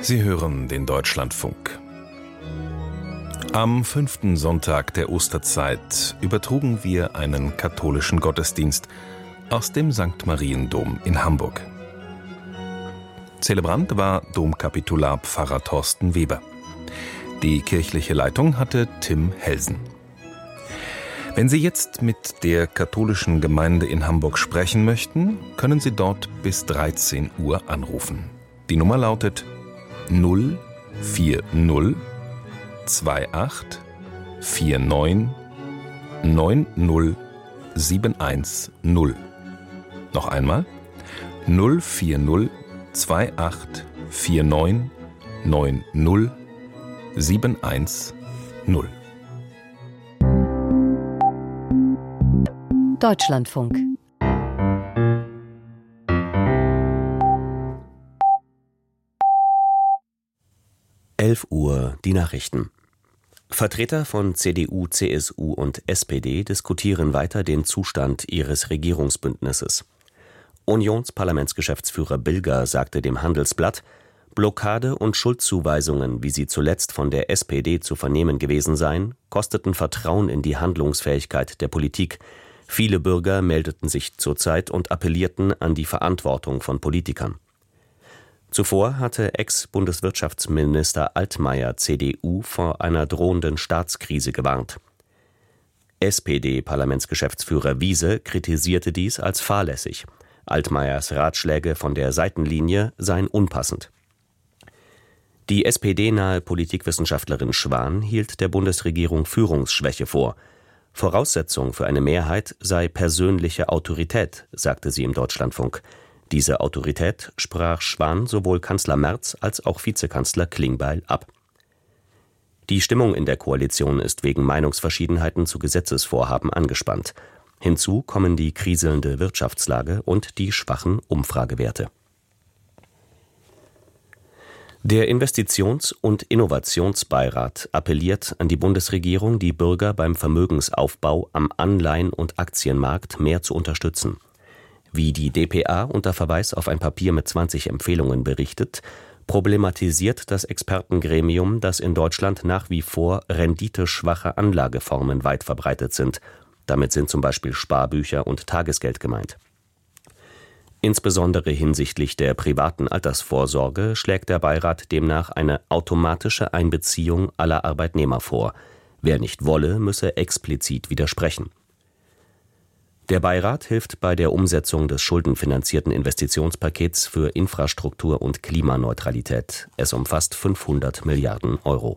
Sie hören den Deutschlandfunk. Am 5. Sonntag der Osterzeit übertrugen wir einen katholischen Gottesdienst aus dem St. Mariendom in Hamburg. Zelebrant war Domkapitular Pfarrer Thorsten Weber. Die kirchliche Leitung hatte Tim Helsen. Wenn Sie jetzt mit der katholischen Gemeinde in Hamburg sprechen möchten, können Sie dort bis 13 Uhr anrufen. Die Nummer lautet 040 28 49 90 710. Noch einmal 040 28 49 90 710. Deutschlandfunk. Uhr die Nachrichten. Vertreter von CDU, CSU und SPD diskutieren weiter den Zustand ihres Regierungsbündnisses. Unionsparlamentsgeschäftsführer Bilger sagte dem Handelsblatt, Blockade und Schuldzuweisungen, wie sie zuletzt von der SPD zu vernehmen gewesen seien, kosteten Vertrauen in die Handlungsfähigkeit der Politik. Viele Bürger meldeten sich zurzeit und appellierten an die Verantwortung von Politikern. Zuvor hatte Ex-Bundeswirtschaftsminister Altmaier, CDU, vor einer drohenden Staatskrise gewarnt. SPD-Parlamentsgeschäftsführer Wiese kritisierte dies als fahrlässig. Altmaiers Ratschläge von der Seitenlinie seien unpassend. Die SPD-nahe Politikwissenschaftlerin Schwan hielt der Bundesregierung Führungsschwäche vor. Voraussetzung für eine Mehrheit sei persönliche Autorität, sagte sie im Deutschlandfunk. Diese Autorität sprach Schwan sowohl Kanzler Merz als auch Vizekanzler Klingbeil ab. Die Stimmung in der Koalition ist wegen Meinungsverschiedenheiten zu Gesetzesvorhaben angespannt. Hinzu kommen die kriselnde Wirtschaftslage und die schwachen Umfragewerte. Der Investitions- und Innovationsbeirat appelliert an die Bundesregierung, die Bürger beim Vermögensaufbau am Anleihen- und Aktienmarkt mehr zu unterstützen. Wie die dpa unter Verweis auf ein Papier mit 20 Empfehlungen berichtet, problematisiert das Expertengremium, dass in Deutschland nach wie vor renditeschwache Anlageformen weit verbreitet sind. Damit sind zum Beispiel Sparbücher und Tagesgeld gemeint. Insbesondere hinsichtlich der privaten Altersvorsorge schlägt der Beirat demnach eine automatische Einbeziehung aller Arbeitnehmer vor. Wer nicht wolle, müsse explizit widersprechen. Der Beirat hilft bei der Umsetzung des schuldenfinanzierten Investitionspakets für Infrastruktur und Klimaneutralität. Es umfasst 500 Milliarden Euro.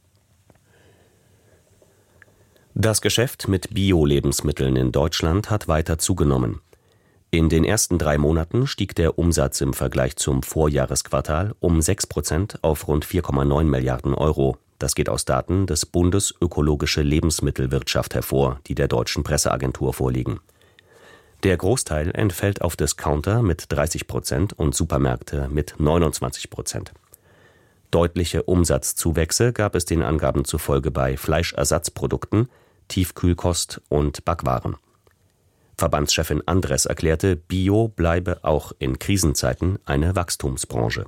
Das Geschäft mit Bio-Lebensmitteln in Deutschland hat weiter zugenommen. In den ersten 3 Monaten stieg der Umsatz im Vergleich zum Vorjahresquartal um 6% auf rund 4,9 Milliarden Euro. Das geht aus Daten des Bundes Ökologische Lebensmittelwirtschaft hervor, die der Deutschen Presseagentur vorliegen. Der Großteil entfällt auf Discounter mit 30% und Supermärkte mit 29%. Deutliche Umsatzzuwächse gab es den Angaben zufolge bei Fleischersatzprodukten, Tiefkühlkost und Backwaren. Verbandschefin Andres erklärte, Bio bleibe auch in Krisenzeiten eine Wachstumsbranche.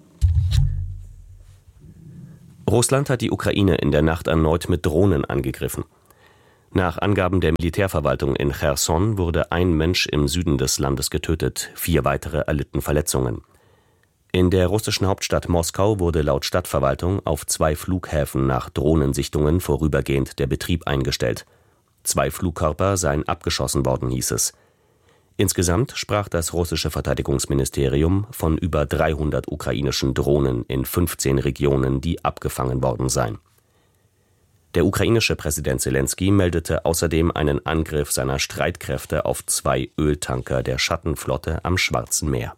Russland hat die Ukraine in der Nacht erneut mit Drohnen angegriffen. Nach Angaben der Militärverwaltung in Cherson wurde ein Mensch im Süden des Landes getötet, 4 weitere erlitten Verletzungen. In der russischen Hauptstadt Moskau wurde laut Stadtverwaltung auf 2 Flughäfen nach Drohnensichtungen vorübergehend der Betrieb eingestellt. 2 Flugkörper seien abgeschossen worden, hieß es. Insgesamt sprach das russische Verteidigungsministerium von über 300 ukrainischen Drohnen in 15 Regionen, die abgefangen worden seien. Der ukrainische Präsident Selenskyj meldete außerdem einen Angriff seiner Streitkräfte auf 2 Öltanker der Schattenflotte am Schwarzen Meer.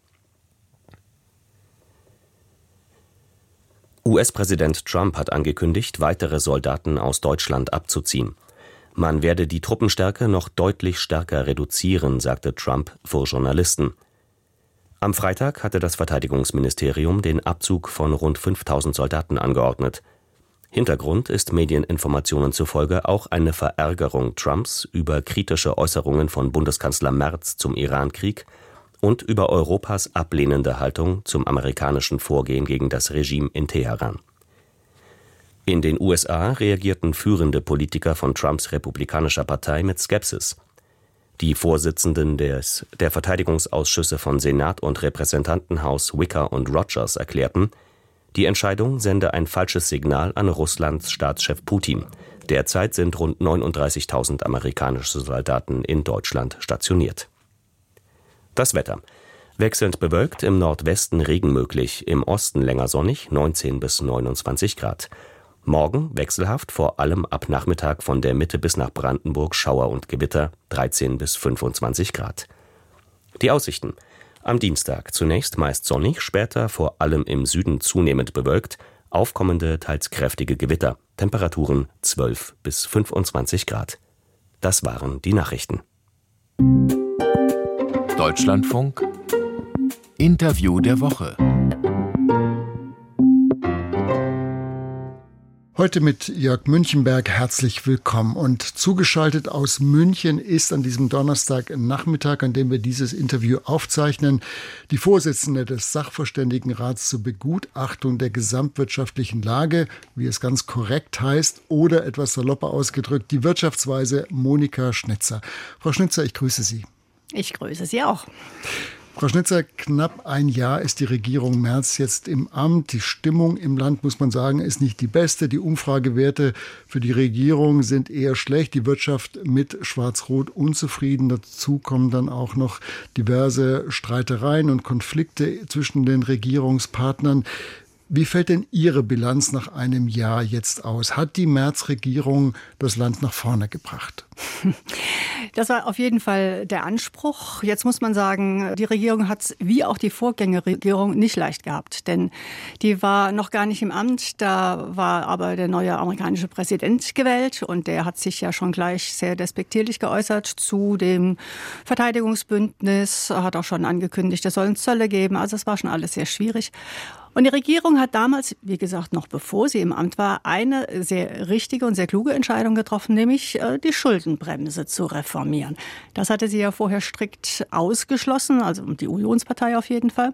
US-Präsident Trump hat angekündigt, weitere Soldaten aus Deutschland abzuziehen. Man werde die Truppenstärke noch deutlich stärker reduzieren, sagte Trump vor Journalisten. Am Freitag hatte das Verteidigungsministerium den Abzug von rund 5.000 Soldaten angeordnet. Hintergrund ist Medieninformationen zufolge auch eine Verärgerung Trumps über kritische Äußerungen von Bundeskanzler Merz zum Iran-Krieg und über Europas ablehnende Haltung zum amerikanischen Vorgehen gegen das Regime in Teheran. In den USA reagierten führende Politiker von Trumps republikanischer Partei mit Skepsis. Die Vorsitzenden der Verteidigungsausschüsse von Senat und Repräsentantenhaus Wicker und Rogers erklärten, die Entscheidung sende ein falsches Signal an Russlands Staatschef Putin. Derzeit sind rund 39.000 amerikanische Soldaten in Deutschland stationiert. Das Wetter. Wechselnd bewölkt, im Nordwesten Regen möglich, im Osten länger sonnig, 19 bis 29 Grad. Morgen wechselhaft, vor allem ab Nachmittag von der Mitte bis nach Brandenburg Schauer und Gewitter, 13 bis 25 Grad. Die Aussichten. Am Dienstag zunächst meist sonnig, später vor allem im Süden zunehmend bewölkt, aufkommende, teils kräftige Gewitter, Temperaturen 12 bis 25 Grad. Das waren die Nachrichten. Deutschlandfunk Interview der Woche. Heute mit Jörg Münchenberg herzlich willkommen. Und zugeschaltet aus München ist an diesem Donnerstagnachmittag, an dem wir dieses Interview aufzeichnen, die Vorsitzende des Sachverständigenrats zur Begutachtung der gesamtwirtschaftlichen Lage, wie es ganz korrekt heißt, oder etwas salopper ausgedrückt, die Wirtschaftsweise Monika Schnitzer. Frau Schnitzer, ich grüße Sie. Ich grüße Sie auch. Frau Schnitzer, knapp ein Jahr ist die Regierung Merz jetzt im Amt. Die Stimmung im Land, muss man sagen, ist nicht die beste. Die Umfragewerte für die Regierung sind eher schlecht. Die Wirtschaft mit Schwarz-Rot unzufrieden. Dazu kommen dann auch noch diverse Streitereien und Konflikte zwischen den Regierungspartnern. Wie fällt denn Ihre Bilanz nach einem Jahr jetzt aus? Hat die Merz-Regierung das Land nach vorne gebracht? Das war auf jeden Fall der Anspruch. Jetzt muss man sagen, die Regierung hat es wie auch die Vorgängerregierung nicht leicht gehabt. Denn die war noch gar nicht im Amt. Da war aber der neue amerikanische Präsident gewählt. Und der hat sich ja schon gleich sehr despektierlich geäußert zu dem Verteidigungsbündnis. Hat auch schon angekündigt, es sollen Zölle geben. Also es war schon alles sehr schwierig. Und die Regierung hat damals, wie gesagt, noch bevor sie im Amt war, eine sehr richtige und sehr kluge Entscheidung getroffen, nämlich die Schuldenbremse zu reformieren. Das hatte sie ja vorher strikt ausgeschlossen, also die Unionspartei auf jeden Fall.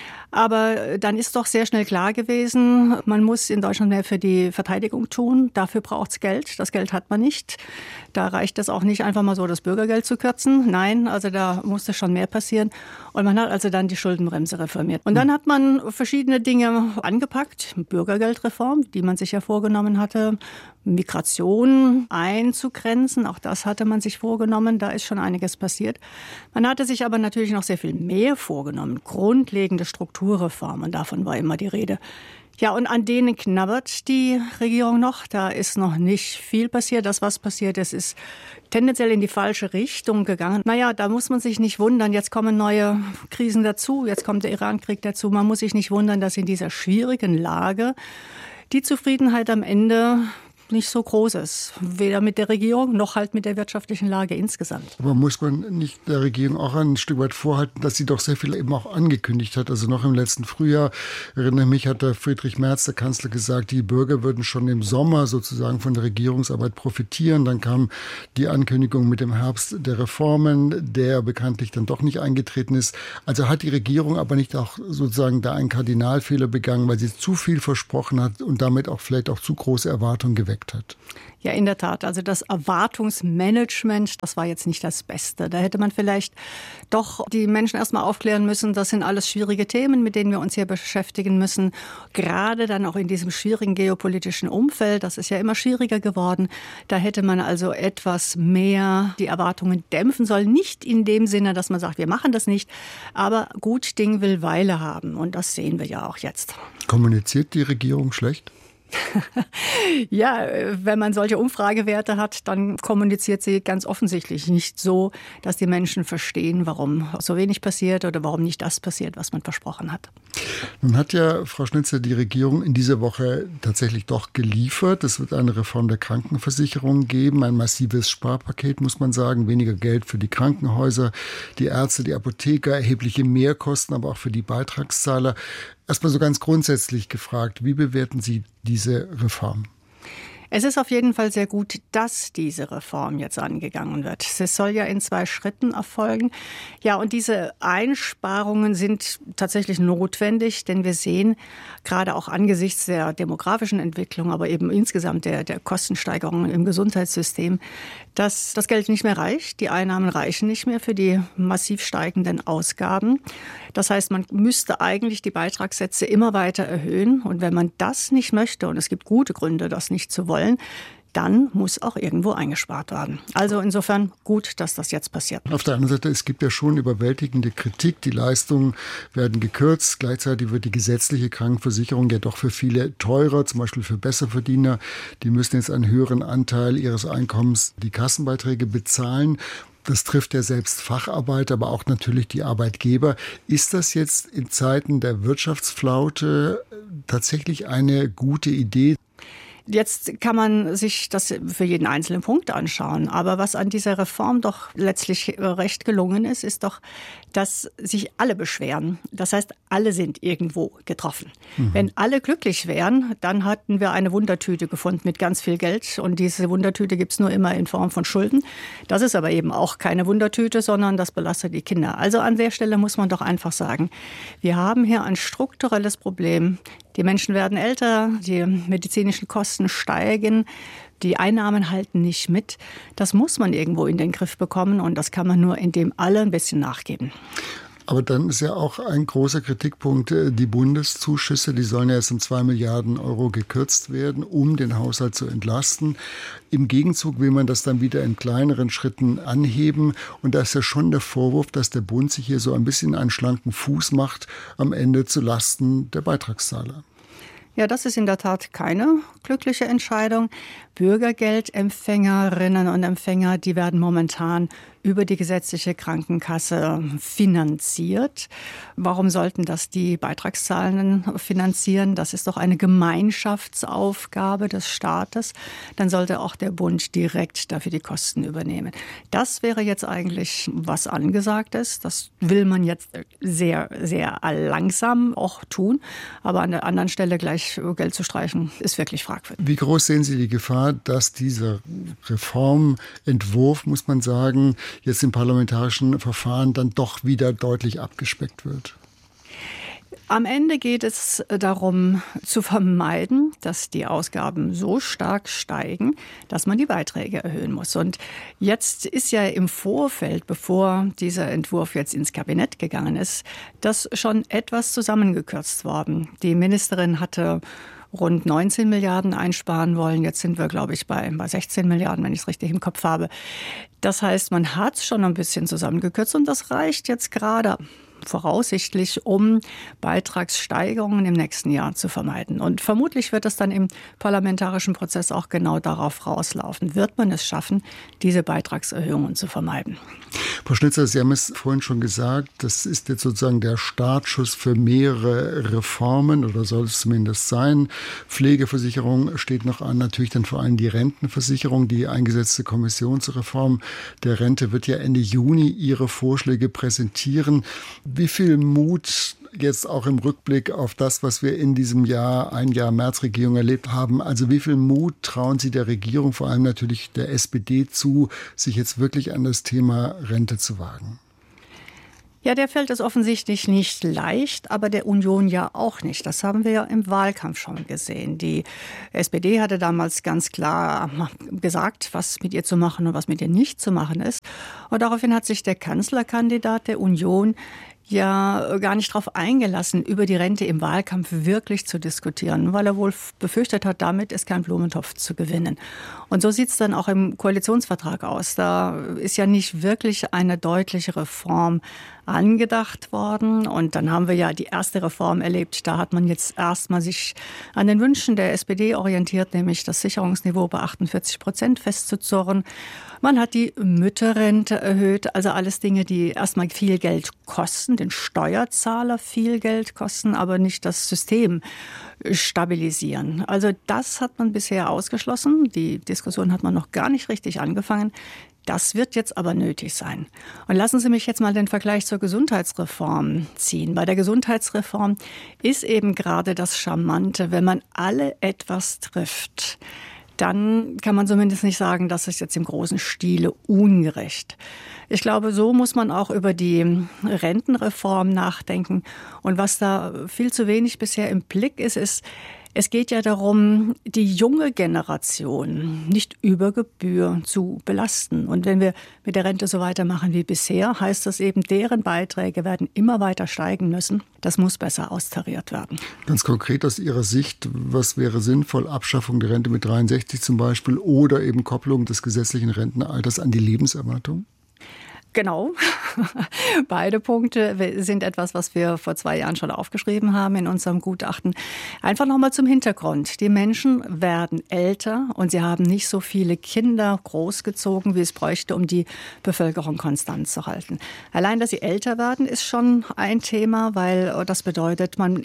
Aber dann ist doch sehr schnell klar gewesen, man muss in Deutschland mehr für die Verteidigung tun. Dafür braucht es Geld. Das Geld hat man nicht. Da reicht es auch nicht, einfach mal so das Bürgergeld zu kürzen. Nein, also da musste schon mehr passieren. Und man hat also dann die Schuldenbremse reformiert. Und dann hat man verschiedene Dinge angepackt. Bürgergeldreform, die man sich ja vorgenommen hatte. Migration einzugrenzen, auch das hatte man sich vorgenommen. Da ist schon einiges passiert. Man hatte sich aber natürlich noch sehr viel mehr vorgenommen. Grundlegende Strukturreformen, davon war immer die Rede. Ja, und an denen knabbert die Regierung noch. Da ist noch nicht viel passiert. Das, was passiert ist, ist tendenziell in die falsche Richtung gegangen. Naja, da muss man sich nicht wundern. Jetzt kommen neue Krisen dazu. Jetzt kommt der Iran-Krieg dazu. Man muss sich nicht wundern, dass in dieser schwierigen Lage die Zufriedenheit am Ende nicht so groß ist. Weder mit der Regierung noch halt mit der wirtschaftlichen Lage insgesamt. Aber muss man nicht der Regierung auch ein Stück weit vorhalten, dass sie doch sehr viel eben auch angekündigt hat? Also noch im letzten Frühjahr, erinnere mich, hat der Friedrich Merz, der Kanzler, gesagt, die Bürger würden schon im Sommer sozusagen von der Regierungsarbeit profitieren. Dann kam die Ankündigung mit dem Herbst der Reformen, der bekanntlich dann doch nicht eingetreten ist. Also hat die Regierung aber nicht auch sozusagen da einen Kardinalfehler begangen, weil sie zu viel versprochen hat und damit auch vielleicht auch zu große Erwartungen geweckt hat? Ja, in der Tat. Also das Erwartungsmanagement, das war jetzt nicht das Beste. Da hätte man vielleicht doch die Menschen erstmal aufklären müssen. Das sind alles schwierige Themen, mit denen wir uns hier beschäftigen müssen. Gerade dann auch in diesem schwierigen geopolitischen Umfeld. Das ist ja immer schwieriger geworden. Da hätte man also etwas mehr die Erwartungen dämpfen sollen. Nicht in dem Sinne, dass man sagt, wir machen das nicht. Aber gut Ding will Weile haben. Und das sehen wir ja auch jetzt. Kommuniziert die Regierung schlecht? Ja, wenn man solche Umfragewerte hat, dann kommuniziert sie ganz offensichtlich nicht so, dass die Menschen verstehen, warum so wenig passiert oder warum nicht das passiert, was man versprochen hat. Nun hat ja, Frau Schnitzer, die Regierung in dieser Woche tatsächlich doch geliefert. Es wird eine Reform der Krankenversicherung geben, ein massives Sparpaket, muss man sagen, weniger Geld für die Krankenhäuser, die Ärzte, die Apotheker, erhebliche Mehrkosten, aber auch für die Beitragszahler. Erstmal so ganz grundsätzlich gefragt, wie bewerten Sie diese Reform? Es ist auf jeden Fall sehr gut, dass diese Reform jetzt angegangen wird. Es soll ja in 2 Schritten erfolgen. Ja, und diese Einsparungen sind tatsächlich notwendig, denn wir sehen gerade auch angesichts der demografischen Entwicklung, aber eben insgesamt der Kostensteigerungen im Gesundheitssystem, dass das Geld nicht mehr reicht. Die Einnahmen reichen nicht mehr für die massiv steigenden Ausgaben. Das heißt, man müsste eigentlich die Beitragssätze immer weiter erhöhen. Und wenn man das nicht möchte, und es gibt gute Gründe, das nicht zu wollen, dann muss auch irgendwo eingespart werden. Also insofern gut, dass das jetzt passiert. Auf der anderen Seite, es gibt ja schon überwältigende Kritik. Die Leistungen werden gekürzt. Gleichzeitig wird die gesetzliche Krankenversicherung ja doch für viele teurer, zum Beispiel für Besserverdiener. Die müssen jetzt einen höheren Anteil ihres Einkommens die Kassenbeiträge bezahlen. Das trifft ja selbst Facharbeiter, aber auch natürlich die Arbeitgeber. Ist das jetzt in Zeiten der Wirtschaftsflaute tatsächlich eine gute Idee? Jetzt kann man sich das für jeden einzelnen Punkt anschauen. Aber was an dieser Reform doch letztlich recht gelungen ist, ist doch, dass sich alle beschweren. Das heißt, alle sind irgendwo getroffen. Wenn alle glücklich wären, dann hatten wir eine Wundertüte gefunden mit ganz viel Geld. Und diese Wundertüte gibt's nur immer in Form von Schulden. Das ist aber eben auch keine Wundertüte, sondern das belastet die Kinder. Also an der Stelle muss man doch einfach sagen, wir haben hier ein strukturelles Problem. Die Menschen werden älter, die medizinischen Kosten steigen, die Einnahmen halten nicht mit. Das muss man irgendwo in den Griff bekommen und das kann man nur, indem alle ein bisschen nachgeben. Aber dann ist ja auch ein großer Kritikpunkt, die Bundeszuschüsse, die sollen ja jetzt um 2 Milliarden Euro gekürzt werden, um den Haushalt zu entlasten. Im Gegenzug will man das dann wieder in kleineren Schritten anheben. Und da ist ja schon der Vorwurf, dass der Bund sich hier so ein bisschen einen schlanken Fuß macht, am Ende zu Lasten der Beitragszahler. Ja, das ist in der Tat keine glückliche Entscheidung. Bürgergeldempfängerinnen und Empfänger, die werden momentan über die gesetzliche Krankenkasse finanziert. Warum sollten das die Beitragszahlenden finanzieren? Das ist doch eine Gemeinschaftsaufgabe des Staates. Dann sollte auch der Bund direkt dafür die Kosten übernehmen. Das wäre jetzt eigentlich was angesagt ist. Das will man jetzt sehr, sehr langsam auch tun. Aber an der anderen Stelle gleich Geld zu streichen, ist wirklich fragwürdig. Wie groß sehen Sie die Gefahr, dass dieser Reformentwurf, muss man sagen, jetzt im parlamentarischen Verfahren dann doch wieder deutlich abgespeckt wird? Am Ende geht es darum, zu vermeiden, dass die Ausgaben so stark steigen, dass man die Beiträge erhöhen muss. Und jetzt ist ja im Vorfeld, bevor dieser Entwurf jetzt ins Kabinett gegangen ist, das schon etwas zusammengekürzt worden. Die Ministerin hatte rund 19 Milliarden einsparen wollen. Jetzt sind wir, glaube ich, bei 16 Milliarden, wenn ich es richtig im Kopf habe. Das heißt, man hat es schon ein bisschen zusammengekürzt und das reicht jetzt gerade voraussichtlich, um Beitragssteigerungen im nächsten Jahr zu vermeiden. Und vermutlich wird es dann im parlamentarischen Prozess auch genau darauf rauslaufen. Wird man es schaffen, diese Beitragserhöhungen zu vermeiden? Frau Schnitzer, Sie haben es vorhin schon gesagt, das ist jetzt sozusagen der Startschuss für mehrere Reformen oder soll es zumindest sein. Pflegeversicherung steht noch an, natürlich dann vor allem die Rentenversicherung. Die eingesetzte Kommission zur Reform der Rente wird ja Ende Juni ihre Vorschläge präsentieren. Wie viel Mut jetzt auch im Rückblick auf das, was wir in diesem Jahr, ein Jahr Merz-Regierung erlebt haben, also wie viel Mut trauen Sie der Regierung, vor allem natürlich der SPD zu, sich jetzt wirklich an das Thema Rente zu wagen? Ja, der fällt es offensichtlich nicht leicht, aber der Union ja auch nicht. Das haben wir ja im Wahlkampf schon gesehen. Die SPD hatte damals ganz klar gesagt, was mit ihr zu machen und was mit ihr nicht zu machen ist. Und daraufhin hat sich der Kanzlerkandidat der Union ja gar nicht darauf eingelassen, über die Rente im Wahlkampf wirklich zu diskutieren, weil er wohl befürchtet hat, damit ist kein Blumentopf zu gewinnen. Und so sieht es dann auch im Koalitionsvertrag aus. Da ist ja nicht wirklich eine deutliche Reform angedacht worden. Und dann haben wir ja die erste Reform erlebt. Da hat man jetzt erstmal sich an den Wünschen der SPD orientiert, nämlich das Sicherungsniveau bei 48% festzuzurren. Man hat die Mütterrente erhöht, also alles Dinge, die erstmal viel Geld kosten, den Steuerzahler viel Geld kosten, aber nicht das System stabilisieren. Also das hat man bisher ausgeschlossen. Die Diskussion hat man noch gar nicht richtig angefangen. Das wird jetzt aber nötig sein. Und lassen Sie mich jetzt mal den Vergleich zur Gesundheitsreform ziehen. Bei der Gesundheitsreform ist eben gerade das Charmante, wenn man alle etwas trifft, dann kann man zumindest nicht sagen, das ist jetzt im großen Stile ungerecht. Ich glaube, so muss man auch über die Rentenreform nachdenken. Und was da viel zu wenig bisher im Blick ist, es geht ja darum, die junge Generation nicht über Gebühr zu belasten. Und wenn wir mit der Rente so weitermachen wie bisher, heißt das eben, deren Beiträge werden immer weiter steigen müssen. Das muss besser austariert werden. Ganz konkret aus Ihrer Sicht, was wäre sinnvoll? Abschaffung der Rente mit 63 zum Beispiel oder eben Kopplung des gesetzlichen Rentenalters an die Lebenserwartung? Genau. Beide Punkte sind etwas, was wir vor 2 Jahren schon aufgeschrieben haben in unserem Gutachten. Einfach nochmal zum Hintergrund. Die Menschen werden älter und sie haben nicht so viele Kinder großgezogen, wie es bräuchte, um die Bevölkerung konstant zu halten. Allein, dass sie älter werden, ist schon ein Thema, weil das bedeutet, man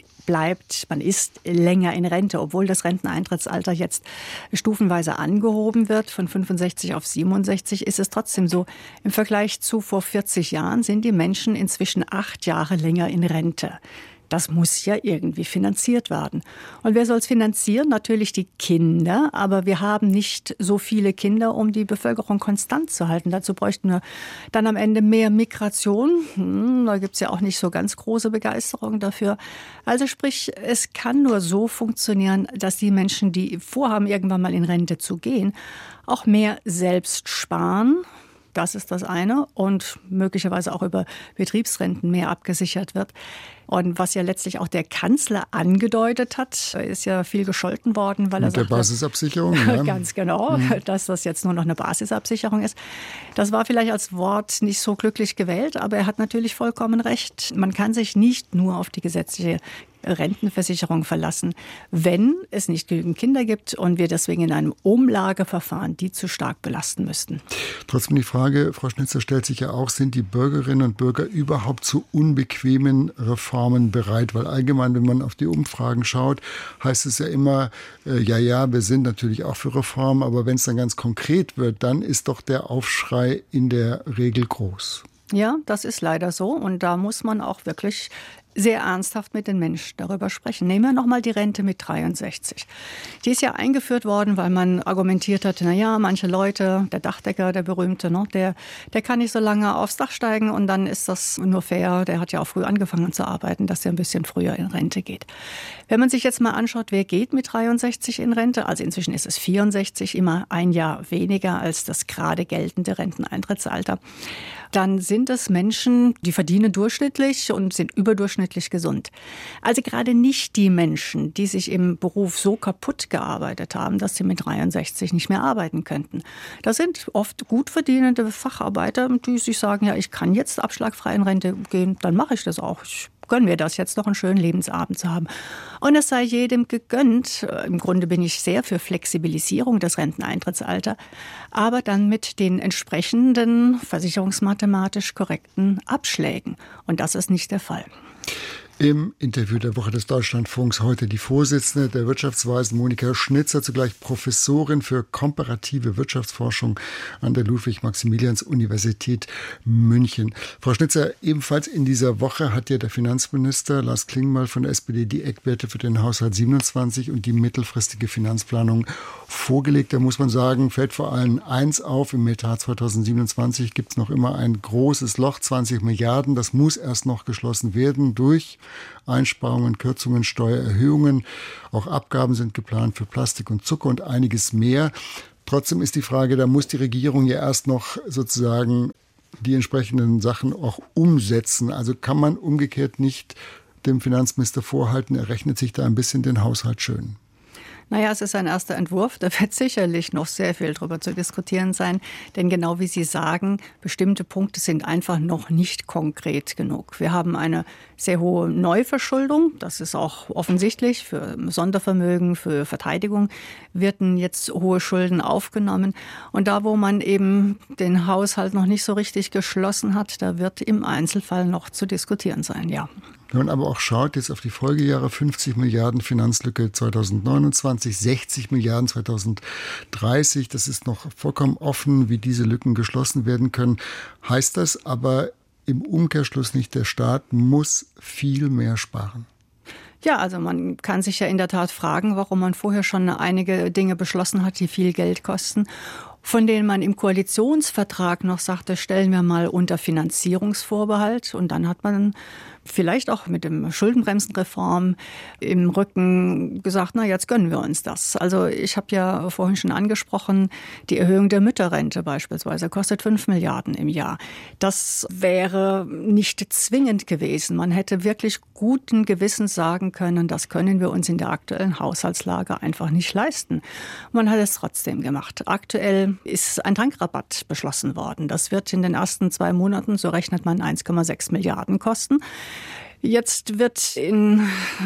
ist länger in Rente, obwohl das Renteneintrittsalter jetzt stufenweise angehoben wird, von 65 auf 67, ist es trotzdem so, im Vergleich zu vor 40 Jahren sind die Menschen inzwischen 8 Jahre länger in Rente. Das muss ja irgendwie finanziert werden. Und wer soll es finanzieren? Natürlich die Kinder. Aber wir haben nicht so viele Kinder, um die Bevölkerung konstant zu halten. Dazu bräuchten wir dann am Ende mehr Migration. Da gibt es ja auch nicht so ganz große Begeisterung dafür. Also sprich, es kann nur so funktionieren, dass die Menschen, die vorhaben, irgendwann mal in Rente zu gehen, auch mehr selbst sparen. Das ist das eine. Und möglicherweise auch über Betriebsrenten mehr abgesichert wird. Und was ja letztlich auch der Kanzler angedeutet hat, ist ja viel gescholten worden, weil er sagte, mit der Basisabsicherung, ja. Ganz genau, dass das jetzt nur noch eine Basisabsicherung ist. Das war vielleicht als Wort nicht so glücklich gewählt, aber er hat natürlich vollkommen recht. Man kann sich nicht nur auf die gesetzliche Rentenversicherung verlassen, wenn es nicht genügend Kinder gibt und wir deswegen in einem Umlageverfahren die zu stark belasten müssten. Trotzdem die Frage, Frau Schnitzer, stellt sich ja auch, sind die Bürgerinnen und Bürger überhaupt zu unbequemen Reformen bereit? Weil allgemein, wenn man auf die Umfragen schaut, heißt es ja immer, ja, wir sind natürlich auch für Reformen, aber wenn es dann ganz konkret wird, dann ist doch der Aufschrei in der Regel groß. Ja, das ist leider so und da muss man auch wirklich sehr ernsthaft mit den Menschen darüber sprechen. Nehmen wir nochmal die Rente mit 63. Die ist ja eingeführt worden, weil man argumentiert hat, manche Leute, der Dachdecker, der berühmte, der kann nicht so lange aufs Dach steigen und dann ist das nur fair, der hat ja auch früh angefangen zu arbeiten, dass er ein bisschen früher in Rente geht. Wenn man sich jetzt mal anschaut, wer geht mit 63 in Rente, also inzwischen ist es 64, immer ein Jahr weniger als das gerade geltende Renteneintrittsalter, dann sind es Menschen, die verdienen durchschnittlich und sind überdurchschnittlich gesund. Also gerade nicht die Menschen, die sich im Beruf so kaputt gearbeitet haben, dass sie mit 63 nicht mehr arbeiten könnten. Das sind oft gut verdienende Facharbeiter, die sich sagen, ja, ich kann jetzt abschlagfrei in Rente gehen, dann mache ich das auch. Ich gönne mir das jetzt noch einen schönen Lebensabend zu haben. Und es sei jedem gegönnt. Im Grunde bin ich sehr für Flexibilisierung des Renteneintrittsalters, aber dann mit den entsprechenden versicherungsmathematisch korrekten Abschlägen. Und das ist nicht der Fall. Im Interview der Woche des Deutschlandfunks heute die Vorsitzende der Wirtschaftsweisen Monika Schnitzer, zugleich Professorin für komparative Wirtschaftsforschung an der Ludwig-Maximilians-Universität München. Frau Schnitzer, ebenfalls in dieser Woche hat ja der Finanzminister Lars Klingbeil von der SPD die Eckwerte für den Haushalt 27 und die mittelfristige Finanzplanung vorgelegt. Da muss man sagen, fällt vor allem eins auf, im Etat 2027 gibt es noch immer ein großes Loch, 20 Milliarden. Das muss erst noch geschlossen werden durch Einsparungen, Kürzungen, Steuererhöhungen. Auch Abgaben sind geplant für Plastik und Zucker und einiges mehr. Trotzdem ist die Frage, da muss die Regierung ja erst noch sozusagen die entsprechenden Sachen auch umsetzen. Also kann man umgekehrt nicht dem Finanzminister vorhalten, er rechnet sich da ein bisschen den Haushalt schön. Es ist ein erster Entwurf. Da wird sicherlich noch sehr viel drüber zu diskutieren sein. Denn genau wie Sie sagen, bestimmte Punkte sind einfach noch nicht konkret genug. Wir haben eine sehr hohe Neuverschuldung. Das ist auch offensichtlich. Für Sondervermögen, für Verteidigung werden jetzt hohe Schulden aufgenommen. Und da, wo man eben den Haushalt noch nicht so richtig geschlossen hat, da wird im Einzelfall noch zu diskutieren sein, ja. Wenn man aber auch schaut jetzt auf die Folgejahre, 50 Milliarden Finanzlücke 2029, 60 Milliarden 2030, das ist noch vollkommen offen, wie diese Lücken geschlossen werden können. Heißt das aber im Umkehrschluss nicht, der Staat muss viel mehr sparen? Ja, also man kann sich ja in der Tat fragen, warum man vorher schon einige Dinge beschlossen hat, die viel Geld kosten, von denen man im Koalitionsvertrag noch sagte, stellen wir mal unter Finanzierungsvorbehalt. Und dann hat man vielleicht auch mit dem Schuldenbremsenreform im Rücken gesagt, na, jetzt gönnen wir uns das. Also ich habe ja vorhin schon angesprochen, die Erhöhung der Mütterrente beispielsweise kostet 5 Milliarden im Jahr. Das wäre nicht zwingend gewesen. Man hätte wirklich guten Gewissens sagen können, das können wir uns in der aktuellen Haushaltslage einfach nicht leisten. Man hat es trotzdem gemacht. Aktuell ist ein Tankrabatt beschlossen worden. Das wird in den ersten 2 Monaten, so rechnet man, 1,6 Milliarden kosten. Jetzt wird in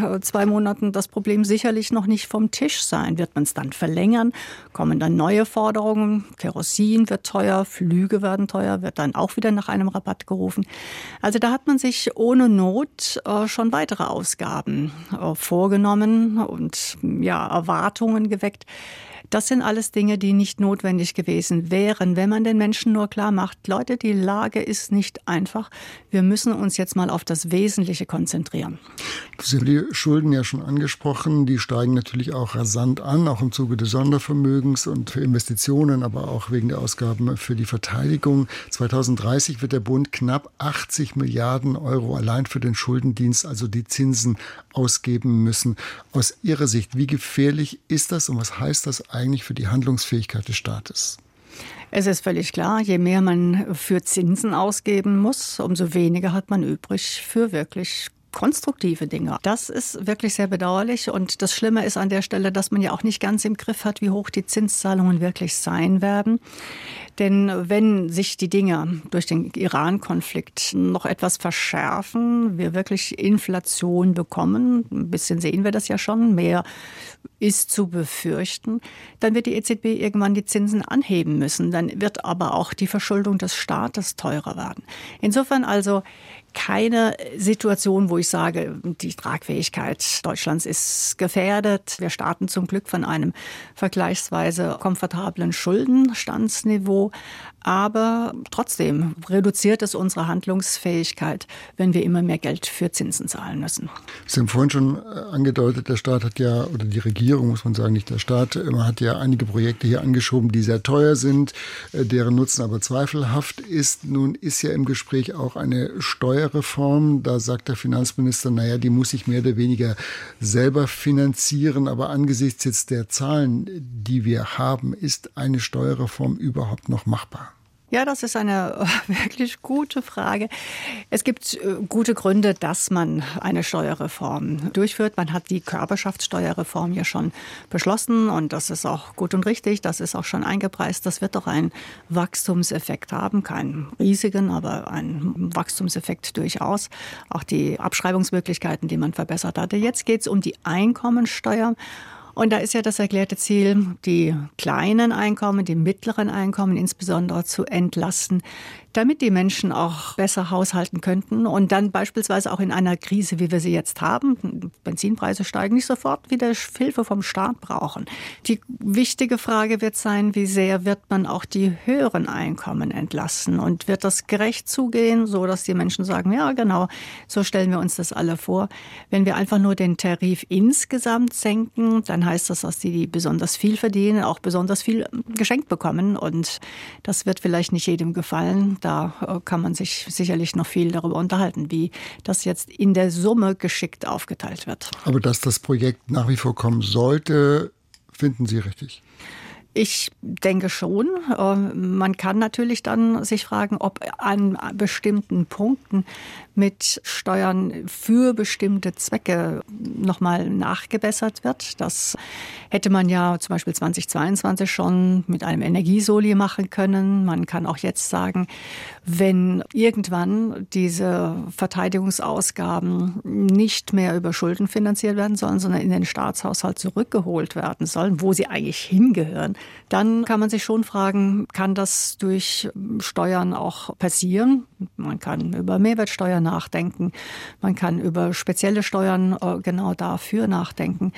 2 Monaten das Problem sicherlich noch nicht vom Tisch sein. Wird man es dann verlängern? Kommen dann neue Forderungen? Kerosin wird teuer, Flüge werden teuer, wird dann auch wieder nach einem Rabatt gerufen. Also da hat man sich ohne Not schon weitere Ausgaben vorgenommen und ja, Erwartungen geweckt. Das sind alles Dinge, die nicht notwendig gewesen wären, wenn man den Menschen nur klar macht, Leute, die Lage ist nicht einfach. Wir müssen uns jetzt mal auf das Wesentliche konzentrieren. Sie haben die Schulden ja schon angesprochen. Die steigen natürlich auch rasant an, auch im Zuge des Sondervermögens und für Investitionen, aber auch wegen der Ausgaben für die Verteidigung. 2030 wird der Bund knapp 80 Milliarden Euro allein für den Schuldendienst, also die Zinsen, ausgeben müssen. Aus Ihrer Sicht, wie gefährlich ist das und was heißt das eigentlich für die Handlungsfähigkeit des Staates? Es ist völlig klar, je mehr man für Zinsen ausgeben muss, umso weniger hat man übrig für wirklich konstruktive Dinge. Das ist wirklich sehr bedauerlich und das Schlimme ist an der Stelle, dass man ja auch nicht ganz im Griff hat, wie hoch die Zinszahlungen wirklich sein werden. Denn wenn sich die Dinge durch den Iran-Konflikt noch etwas verschärfen, wir wirklich Inflation bekommen, ein bisschen sehen wir das ja schon, mehr ist zu befürchten, dann wird die EZB irgendwann die Zinsen anheben müssen. Dann wird aber auch die Verschuldung des Staates teurer werden. Insofern also keine Situation, wo ich sage, die Tragfähigkeit Deutschlands ist gefährdet. Wir starten zum Glück von einem vergleichsweise komfortablen Schuldenstandsniveau. Aber trotzdem reduziert es unsere Handlungsfähigkeit, wenn wir immer mehr Geld für Zinsen zahlen müssen. Sie haben vorhin schon angedeutet, der Staat hat ja, oder die Regierung muss man sagen, nicht der Staat, hat ja einige Projekte hier angeschoben, die sehr teuer sind, deren Nutzen aber zweifelhaft ist. Nun ist ja im Gespräch auch eine Steuerreform. Da sagt der Finanzminister, naja, die muss ich mehr oder weniger selber finanzieren. Aber angesichts jetzt der Zahlen, die wir haben, ist eine Steuerreform überhaupt noch machbar? Ja, das ist eine wirklich gute Frage. Es gibt gute Gründe, dass man eine Steuerreform durchführt. Man hat die Körperschaftssteuerreform ja schon beschlossen und das ist auch gut und richtig. Das ist auch schon eingepreist. Das wird doch einen Wachstumseffekt haben. Keinen riesigen, aber einen Wachstumseffekt durchaus. Auch die Abschreibungsmöglichkeiten, die man verbessert hatte. Jetzt geht es um die Einkommensteuer. Und da ist ja das erklärte Ziel, die kleinen Einkommen, die mittleren Einkommen insbesondere zu entlasten, damit die Menschen auch besser haushalten könnten und dann beispielsweise auch in einer Krise, wie wir sie jetzt haben, Benzinpreise steigen, nicht sofort wieder Hilfe vom Staat brauchen. Die wichtige Frage wird sein, wie sehr wird man auch die höheren Einkommen entlasten und wird das gerecht zugehen, so dass die Menschen sagen, ja genau, so stellen wir uns das alle vor. Wenn wir einfach nur den Tarif insgesamt senken, dann heißt das, dass die besonders viel verdienen, auch besonders viel geschenkt bekommen und das wird vielleicht nicht jedem gefallen. Da kann man sich sicherlich noch viel darüber unterhalten, wie das jetzt in der Summe geschickt aufgeteilt wird. Aber dass das Projekt nach wie vor kommen sollte, finden Sie richtig? Ich denke schon. Man kann natürlich dann sich fragen, ob an bestimmten Punkten mit Steuern für bestimmte Zwecke nochmal nachgebessert wird. Das hätte man ja zum Beispiel 2022 schon mit einem Energiesoli machen können. Man kann auch jetzt sagen, wenn irgendwann diese Verteidigungsausgaben nicht mehr über Schulden finanziert werden sollen, sondern in den Staatshaushalt zurückgeholt werden sollen, wo sie eigentlich hingehören, dann kann man sich schon fragen, kann das durch Steuern auch passieren? Man kann über Mehrwertsteuer nachdenken, man kann über spezielle Steuern genau dafür nachdenken.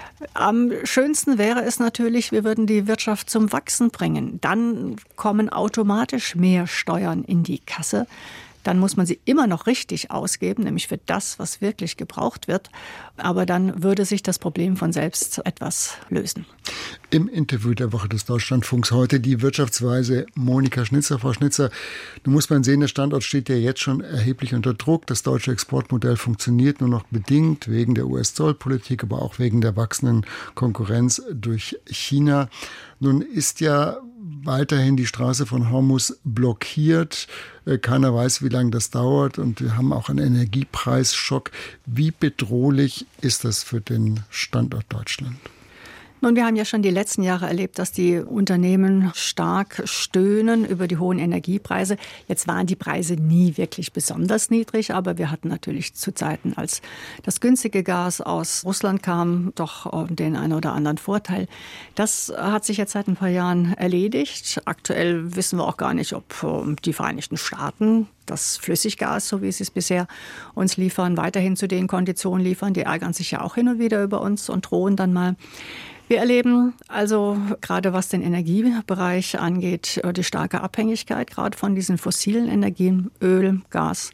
Am schönsten wäre es natürlich, wir würden die Wirtschaft zum Wachsen bringen. Dann kommen automatisch mehr Steuern in die Kasse. dann muss man sie immer noch richtig ausgeben, nämlich für das, was wirklich gebraucht wird. Aber dann würde sich das Problem von selbst etwas lösen. Im Interview der Woche des Deutschlandfunks heute die Wirtschaftsweise Monika Schnitzer. Frau Schnitzer, nun muss man sehen, der Standort steht ja jetzt schon erheblich unter Druck. Das deutsche Exportmodell funktioniert nur noch bedingt wegen der US-Zollpolitik, aber auch wegen der wachsenden Konkurrenz durch China. Nun ist ja weiterhin die Straße von Hormuz blockiert. Keiner weiß, wie lange das dauert. Und wir haben auch einen Energiepreisschock. Wie bedrohlich ist das für den Standort Deutschland? Nun, wir haben ja schon die letzten Jahre erlebt, dass die Unternehmen stark stöhnen über die hohen Energiepreise. Jetzt waren die Preise nie wirklich besonders niedrig, aber wir hatten natürlich zu Zeiten, als das günstige Gas aus Russland kam, doch den einen oder anderen Vorteil. Das hat sich jetzt seit ein paar Jahren erledigt. Aktuell wissen wir auch gar nicht, ob die Vereinigten Staaten das Flüssiggas, so wie sie es bisher uns liefern, weiterhin zu den Konditionen liefern. Die ärgern sich ja auch hin und wieder über uns und drohen dann mal. Wir erleben also gerade was den Energiebereich angeht, die starke Abhängigkeit gerade von diesen fossilen Energien, Öl, Gas.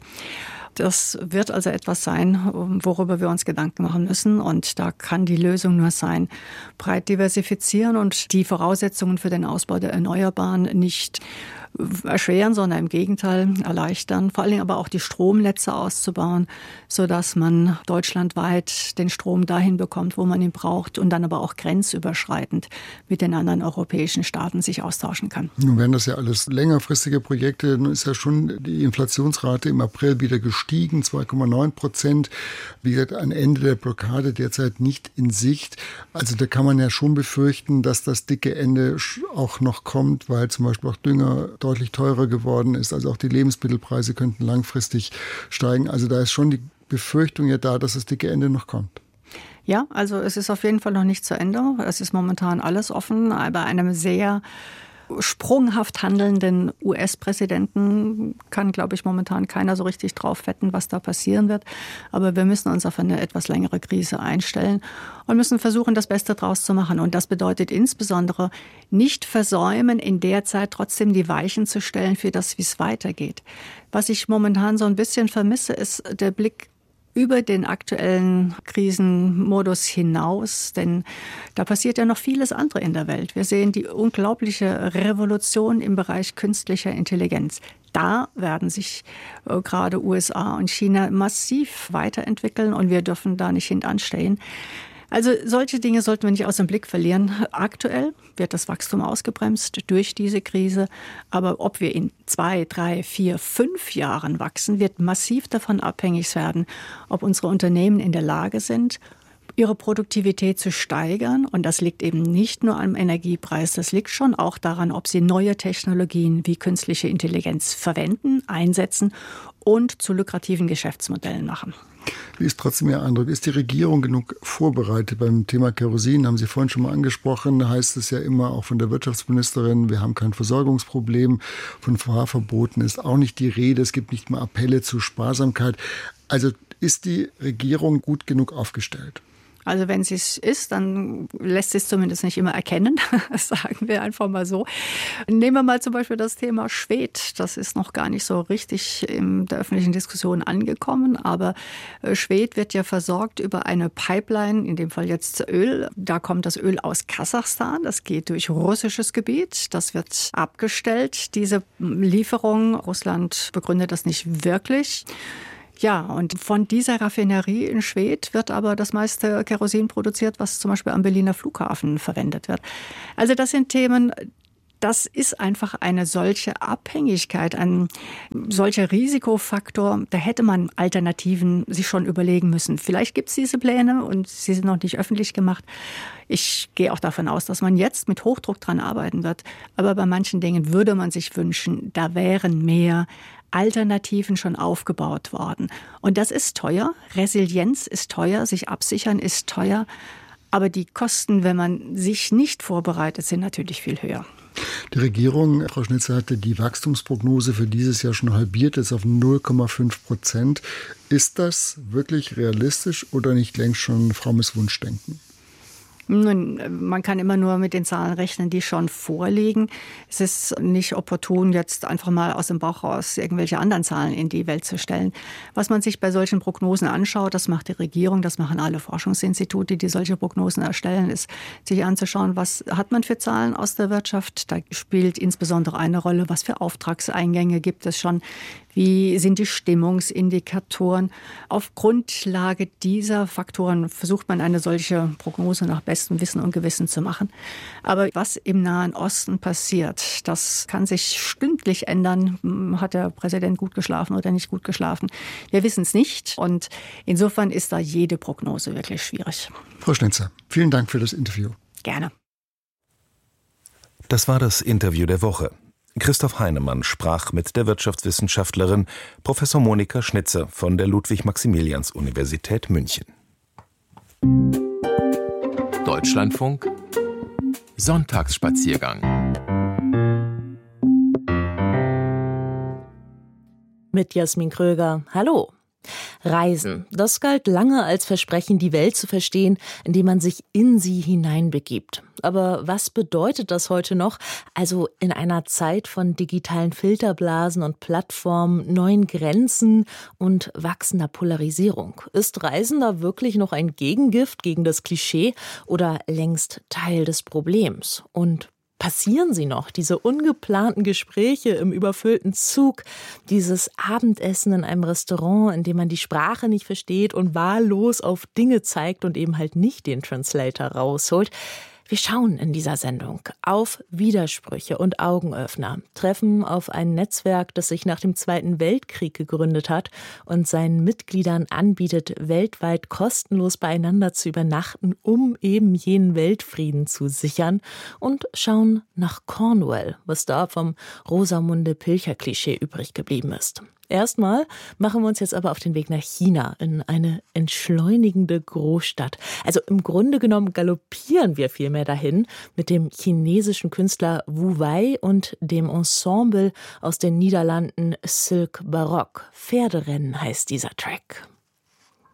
Das wird also etwas sein, worüber wir uns Gedanken machen müssen. Und da kann die Lösung nur sein, breit diversifizieren und die Voraussetzungen für den Ausbau der Erneuerbaren nicht erschweren, sondern im Gegenteil erleichtern. Vor allen Dingen aber auch die Stromnetze auszubauen, sodass man deutschlandweit den Strom dahin bekommt, wo man ihn braucht und dann aber auch grenzüberschreitend mit den anderen europäischen Staaten sich austauschen kann. Nun werden das ja alles längerfristige Projekte. Nun ist ja schon die Inflationsrate im April wieder gestiegen, 2,9%. Wie gesagt, ein Ende der Blockade derzeit nicht in Sicht. Also da kann man ja schon befürchten, dass das dicke Ende auch noch kommt, weil zum Beispiel auch Dünger deutlich teurer geworden ist. Also auch die Lebensmittelpreise könnten langfristig steigen. Also da ist schon die Befürchtung ja da, dass das dicke Ende noch kommt. Ja, also es ist auf jeden Fall noch nicht zu Ende. Es ist momentan alles offen. Bei einem sehr sprunghaft handelnden US-Präsidenten kann, glaube ich, momentan keiner so richtig drauf wetten, was da passieren wird. Aber wir müssen uns auf eine etwas längere Krise einstellen und müssen versuchen, das Beste draus zu machen. Und das bedeutet insbesondere nicht versäumen, in der Zeit trotzdem die Weichen zu stellen für das, wie es weitergeht. Was ich momentan so ein bisschen vermisse, ist der Blick über den aktuellen Krisenmodus hinaus, denn da passiert ja noch vieles andere in der Welt. Wir sehen die unglaubliche Revolution im Bereich künstlicher Intelligenz. Da werden sich gerade USA und China massiv weiterentwickeln und wir dürfen da nicht hintanstehen. Also solche Dinge sollten wir nicht aus dem Blick verlieren. Aktuell wird das Wachstum ausgebremst durch diese Krise. Aber ob wir in 2, 3, 4, 5 Jahren wachsen, wird massiv davon abhängig werden, ob unsere Unternehmen in der Lage sind, ihre Produktivität zu steigern. Und das liegt eben nicht nur am Energiepreis, das liegt schon auch daran, ob sie neue Technologien wie künstliche Intelligenz verwenden, einsetzen und zu lukrativen Geschäftsmodellen machen. Wie ist trotzdem Ihr Eindruck? Ist die Regierung genug vorbereitet? Beim Thema Kerosin haben Sie vorhin schon mal angesprochen, da heißt es ja immer auch von der Wirtschaftsministerin, wir haben kein Versorgungsproblem. Von Fahrverboten ist auch nicht die Rede. Es gibt nicht mal Appelle zu Sparsamkeit. Also ist die Regierung gut genug aufgestellt? Also wenn sie es ist, dann lässt sie es zumindest nicht immer erkennen, das sagen wir einfach mal so. Nehmen wir mal zum Beispiel das Thema Schwedt. Das ist noch gar nicht so richtig in der öffentlichen Diskussion angekommen, aber Schwedt wird ja versorgt über eine Pipeline, in dem Fall jetzt Öl. Da kommt das Öl aus Kasachstan, das geht durch russisches Gebiet, das wird abgestellt. Diese Lieferung, Russland begründet das nicht wirklich. Ja, und von dieser Raffinerie in Schwedt wird aber das meiste Kerosin produziert, was zum Beispiel am Berliner Flughafen verwendet wird. Also das sind Themen, das ist einfach eine solche Abhängigkeit, ein solcher Risikofaktor. Da hätte man Alternativen sich schon überlegen müssen. Vielleicht gibt es diese Pläne und sie sind noch nicht öffentlich gemacht. Ich gehe auch davon aus, dass man jetzt mit Hochdruck dran arbeiten wird. Aber bei manchen Dingen würde man sich wünschen, da wären mehr Alternativen schon aufgebaut worden. Und das ist teuer. Resilienz ist teuer. Sich absichern ist teuer. Aber die Kosten, wenn man sich nicht vorbereitet, sind natürlich viel höher. Die Regierung, Frau Schnitzer, hatte die Wachstumsprognose für dieses Jahr schon halbiert, ist auf 0,5%. Ist das wirklich realistisch oder nicht längst schon frommes Wunschdenken? Nun, man kann immer nur mit den Zahlen rechnen, die schon vorliegen. Es ist nicht opportun, jetzt einfach mal aus dem Bauch raus irgendwelche anderen Zahlen in die Welt zu stellen. Was man sich bei solchen Prognosen anschaut, das macht die Regierung, das machen alle Forschungsinstitute, die solche Prognosen erstellen, ist sich anzuschauen, was hat man für Zahlen aus der Wirtschaft. Da spielt insbesondere eine Rolle, was für Auftragseingänge gibt es schon, wie sind die Stimmungsindikatoren. Auf Grundlage dieser Faktoren versucht man eine solche Prognose nach bestem Wissen und Gewissen zu machen. Aber was im Nahen Osten passiert, das kann sich stündlich ändern. Hat der Präsident gut geschlafen oder nicht gut geschlafen? Wir wissen es nicht. Und insofern ist da jede Prognose wirklich schwierig. Frau Schnitzer, vielen Dank für das Interview. Gerne. Das war das Interview der Woche. Christoph Heinemann sprach mit der Wirtschaftswissenschaftlerin Professor Monika Schnitzer von der Ludwig-Maximilians-Universität München. Deutschlandfunk Sonntagsspaziergang mit Jasmin Kröger. Hallo. Reisen, das galt lange als Versprechen, die Welt zu verstehen, indem man sich in sie hineinbegibt. Aber was bedeutet das heute noch? Also in einer Zeit von digitalen Filterblasen und Plattformen, neuen Grenzen und wachsender Polarisierung. Ist Reisen da wirklich noch ein Gegengift gegen das Klischee oder längst Teil des Problems? Und passieren sie noch, diese ungeplanten Gespräche im überfüllten Zug, dieses Abendessen in einem Restaurant, in dem man die Sprache nicht versteht und wahllos auf Dinge zeigt und eben halt nicht den Translator rausholt? Wir schauen in dieser Sendung auf Widersprüche und Augenöffner, treffen auf ein Netzwerk, das sich nach dem Zweiten Weltkrieg gegründet hat und seinen Mitgliedern anbietet, weltweit kostenlos beieinander zu übernachten, um eben jenen Weltfrieden zu sichern, und schauen nach Cornwall, was da vom Rosamunde-Pilcher-Klischee übrig geblieben ist. Erstmal machen wir uns jetzt aber auf den Weg nach China, in eine entschleunigende Großstadt. Also im Grunde genommen galoppieren wir vielmehr dahin mit dem chinesischen Künstler Wu Wei und dem Ensemble aus den Niederlanden Silk Baroque. Pferderennen heißt dieser Track.